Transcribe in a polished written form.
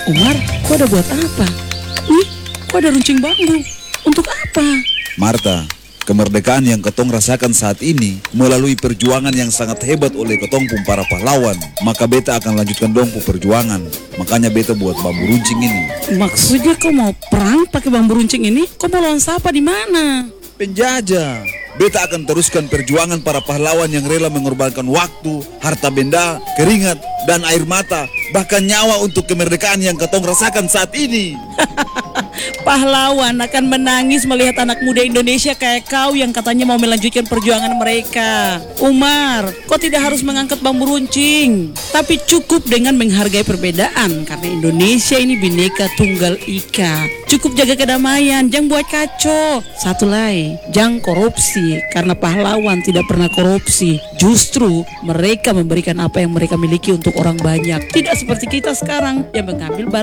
Umar, kau udah buat apa? Ih, kau ada runcing bambu. Untuk apa? Marta, kemerdekaan yang ketong rasakan saat ini melalui perjuangan yang sangat hebat oleh ketong pun para pahlawan. Maka beta akan lanjutkan dong pu perjuangan. Makanya beta buat bambu runcing ini. Maksudnya kau mau perang pakai bambu runcing ini? Kau mau lawan siapa di mana? Penjajah. Beta akan teruskan perjuangan para pahlawan yang rela mengorbankan waktu, harta benda, keringat, dan air mata, bahkan nyawa untuk kemerdekaan yang ketong rasakan saat ini. Pahlawan akan menangis melihat anak muda Indonesia kayak kau yang katanya mau melanjutkan perjuangan mereka. Umar, kau tidak harus mengangkat bambu runcing, tapi cukup dengan menghargai perbedaan, karena Indonesia ini Bhinneka Tunggal Ika. Cukup jaga kedamaian, jangan buat kacau. Satu lagi, jangan korupsi, karena pahlawan tidak pernah korupsi. Justru mereka memberikan apa yang mereka miliki untuk orang banyak. Tidak seperti kita sekarang yang mengambil barang